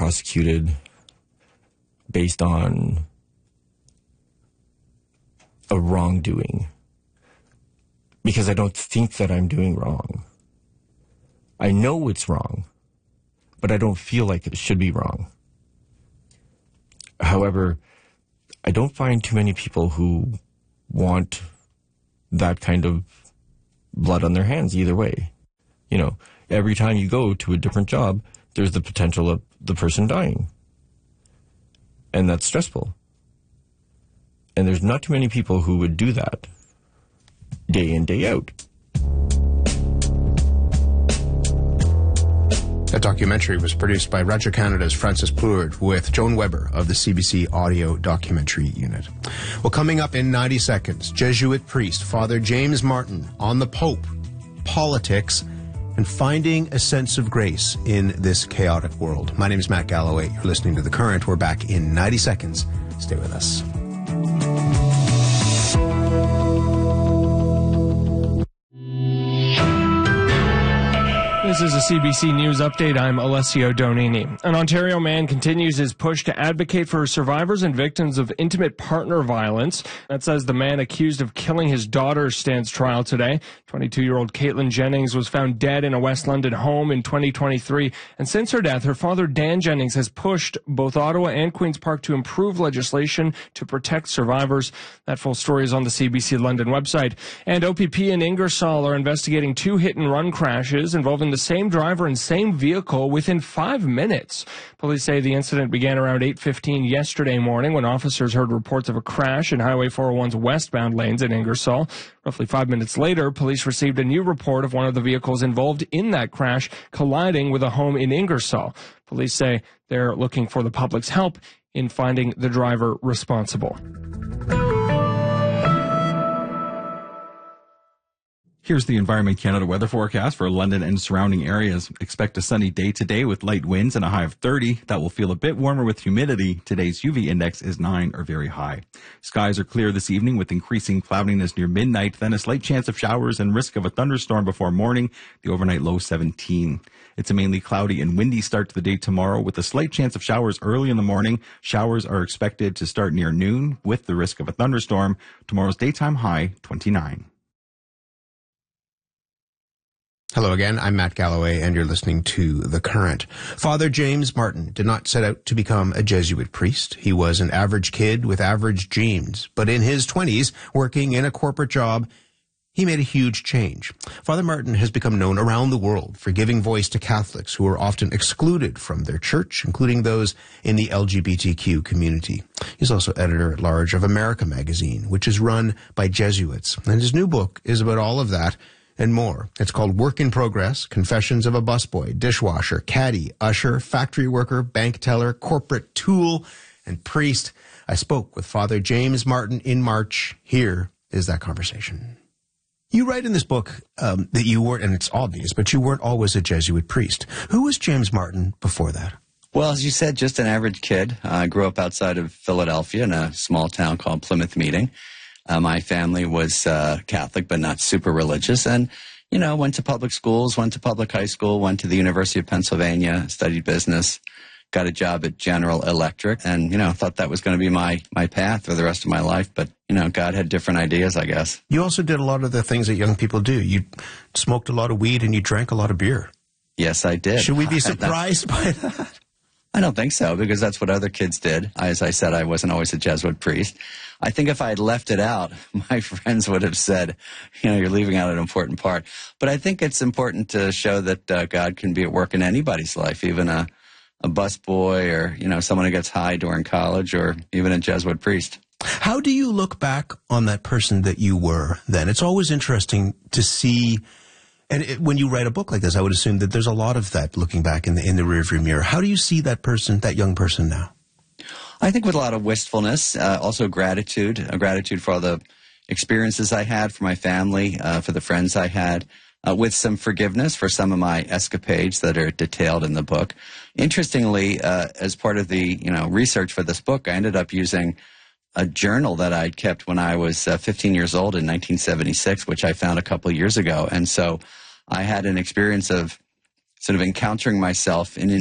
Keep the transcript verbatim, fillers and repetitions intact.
prosecuted based on a wrongdoing, because I don't think that I'm doing wrong. I know it's wrong, but I don't feel like it should be wrong. However, I don't find too many people who want that kind of blood on their hands either way. You know, every time you go to a different job, there's the potential of the person dying. And that's stressful. And there's not too many people who would do that day in, day out. That documentary was produced by Radio Canada's Francis Plourde with Joan Weber of the C B C Audio Documentary Unit. Well, coming up in ninety seconds, Jesuit priest Father James Martin on the Pope, politics, and finding a sense of grace in this chaotic world. My name is Matt Galloway. You're listening to The Current. We're back in ninety seconds. Stay with us. This is a C B C News Update. I'm Alessio Donini. An Ontario man continues his push to advocate for survivors and victims of intimate partner violence. That says the man accused of killing his daughter stands trial today. twenty-two-year-old Caitlin Jennings was found dead in a West London home in twenty twenty-three. And since her death, her father, Dan Jennings, has pushed both Ottawa and Queen's Park to improve legislation to protect survivors. That full story is on the C B C London website. And O P P and Ingersoll are investigating two hit-and-run crashes involving the same driver and same vehicle within five minutes. Police say the incident began around eight fifteen yesterday morning when officers heard reports of a crash in Highway four oh one's westbound lanes in Ingersoll. Roughly five minutes later, police received a new report of one of the vehicles involved in that crash colliding with a home in Ingersoll. Police say they're looking for the public's help in finding the driver responsible. Here's the Environment Canada weather forecast for London and surrounding areas. Expect a sunny day today with light winds and a high of thirty. That will feel a bit warmer with humidity. Today's U V index is nine or very high. Skies are clear this evening with increasing cloudiness near midnight, then a slight chance of showers and risk of a thunderstorm before morning. The overnight low seventeen. It's a mainly cloudy and windy start to the day tomorrow with a slight chance of showers early in the morning. Showers are expected to start near noon with the risk of a thunderstorm. Tomorrow's daytime high, twenty-nine. Hello again, I'm Matt Galloway, and you're listening to The Current. Father James Martin did not set out to become a Jesuit priest. He was an average kid with average dreams. But in his twenties, working in a corporate job, he made a huge change. Father Martin has become known around the world for giving voice to Catholics who are often excluded from their church, including those in the L G B T Q community. He's also editor-at-large of America magazine, which is run by Jesuits. And his new book is about all of that and more. It's called Work in Progress, Confessions of a Busboy, Dishwasher, Caddy, Usher, Factory Worker, Bank Teller, Corporate Tool, and Priest. I spoke with Father James Martin in March. Here is that conversation. You write in this book um, that you weren't, and it's obvious, but you weren't always a Jesuit priest. Who was James Martin before that? Well, as you said, just an average kid. I grew up outside of Philadelphia in a small town called Plymouth Meeting. Uh, my family was uh, Catholic, but not super religious. And, you know, went to public schools, went to public high school, went to the University of Pennsylvania, studied business, got a job at General Electric, and, you know, thought that was going to be my, my path for the rest of my life. But, you know, God had different ideas, I guess. You also did a lot of the things that young people do. You smoked a lot of weed and you drank a lot of beer. Yes, I did. Should we be surprised by that? I don't think so, because that's what other kids did. As I said, I wasn't always a Jesuit priest. I think if I had left it out, my friends would have said, you know, you're leaving out an important part. But I think it's important to show that uh, God can be at work in anybody's life, even a, a busboy or, you know, someone who gets high during college or even a Jesuit priest. How do you look back on that person that you were then? It's always interesting to see. And it, when you write a book like this, I would assume that there's a lot of that looking back in the in the rearview mirror. How do you see that person, that young person now? I think with a lot of wistfulness, uh, also gratitude, uh, gratitude for all the experiences I had, for my family, uh, for the friends I had, uh, with some forgiveness for some of my escapades that are detailed in the book. Interestingly, uh, as part of the you know research for this book, I ended up using a journal that I'd kept when I was uh, fifteen years old in nineteen seventy-six, which I found a couple of years ago. And so I had an experience of sort of encountering myself in